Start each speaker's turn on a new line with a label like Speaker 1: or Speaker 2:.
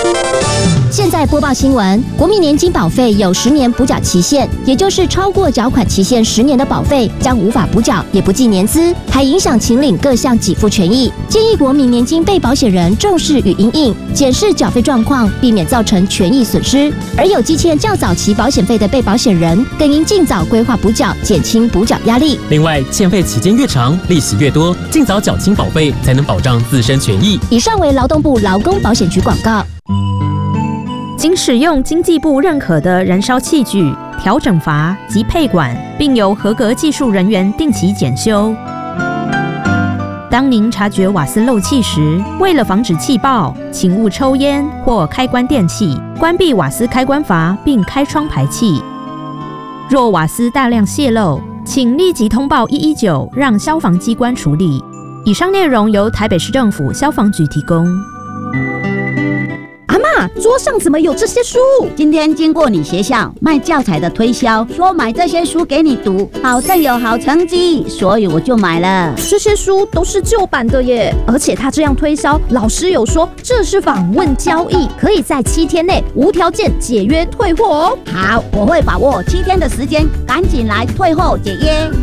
Speaker 1: 现在播报新闻，国民年金保费有10年补缴期限，也就是超过缴款期限10年的保费将无法补缴，也不计年资，还影响请领各项给付权益。建议国民年金被保险人重视与因应，检视缴费状况，避免造成权益损失。而有积欠较早期保险费的被保险人，更应尽早规划补缴，减轻补缴压力。
Speaker 2: 另外，欠费期间越长，利息越多，尽早缴清保费，才能保障自身权益。
Speaker 1: 以上为劳动部劳工保险局广告。
Speaker 3: 仅使用经济部认可的燃烧器具、调整阀及配管，并由合格技术人员定期检修。当您察觉瓦斯漏气时，为了防止气爆，请勿抽烟或开关电器，关闭瓦斯开关阀并开窗排气。若瓦斯大量泄漏，请立即通报119，让消防机关处理。以上内容由台北市政府消防局提供。
Speaker 4: 阿嬷，桌上怎么有这些书？今天经过你学校卖教材的推销，说买这些书给你读，好像有好成绩，所以我就买了。
Speaker 5: 这些书都是旧版的耶，而且他这样推销，老师有说这是访问交易，可以在7天内无条件解约退货哦。
Speaker 4: 好，我会把握7天的时间，赶紧来退货解约。